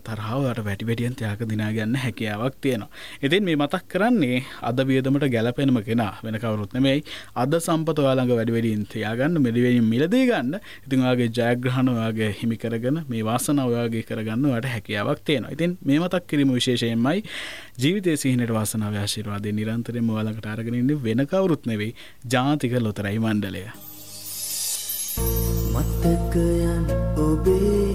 තරහවට වැඩිවැඩියෙන් ත්‍යාග දිනා ගන්න හැකියාවක් තියෙනවා. ඉතින් මේ මතක් කරන්නේ අද වියදමට ගැලපෙනම කෙනා වෙන කවුරුත් නෙමෙයි. අද සම්පත ඔයා ළඟ වැඩිවැඩියෙන් තියාගන්න, වැඩිවැඩියෙන් මිලදී ගන්න. ඉතින් ඔයාගේ ජයග්‍රහණ ඔයාගේ හිමි කරගෙන මේ වාසනාව ඔයාගේ කරගන්න ඔයාට හැකියාවක් තියෙනවා. ඉතින් මේ මතක් කිරීම විශේෂයෙන්මයි ජීවිතයේ සිහිනට වාසනාවේ ආශිර්වාදයෙන් නිරන්තරයෙන්ම ඔයා ළඟට අරගෙන ඉන්නේ වෙන කවුරුත් නෙවෙයි ජාතික ලොතරැයි මණ්ඩලය. මතකයන් ඔබේ